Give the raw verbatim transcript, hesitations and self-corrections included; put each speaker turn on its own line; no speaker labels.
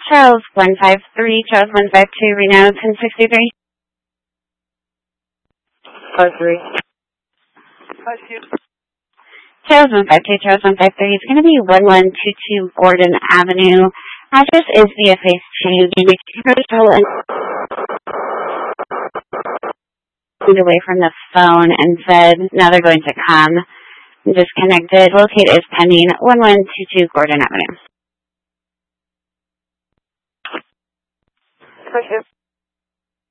Charles one five three, Charles one five two, Reno ten sixty-three.
Five three.
Five two.
Charles one five two, Charles one five three. It's going to be one one two two Gordon Avenue. Address is V F A two. Away from the phone and said, now they're going to come. Disconnected. Locate is pending. one one two two Gordon Avenue.
Five two.